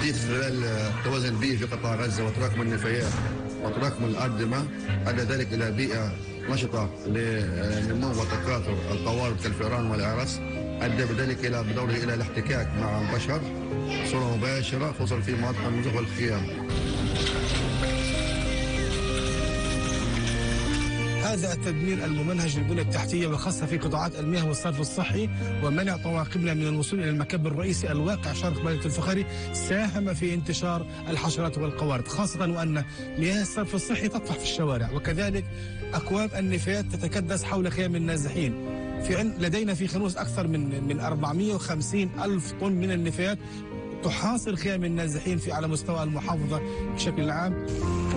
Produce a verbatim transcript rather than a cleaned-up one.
حديث خلال التوازن البيئي في قطاع غزة وتراكم النفايات وتراكم الأردمة أدى ذلك إلى بيئة نشطة لنمو وتكاثر القوارض كالفئران والأعرس، أدى بذلك إلى بدوره إلى الاحتكاك مع البشر بصورة مباشرة خصوصا في مناطق النزوح والخيام. هذا التدمير الممنهج للبنى التحتية وخاصة في قطاعات المياه والصرف الصحي ومنع طواقمنا من الوصول إلى المكب الرئيسي الواقع شرق بلدة الفخاري ساهم في انتشار الحشرات والقوارض، خاصة وأن مياه الصرف الصحي تطفح في الشوارع، وكذلك أكواب النفايات تتكدس حول خيام النازحين. في لدينا في خنوس أكثر من من أربعمئة وخمسين ألف طن من النفايات تحاصر خيام النازحين في على مستوى المحافظة بشكل عام.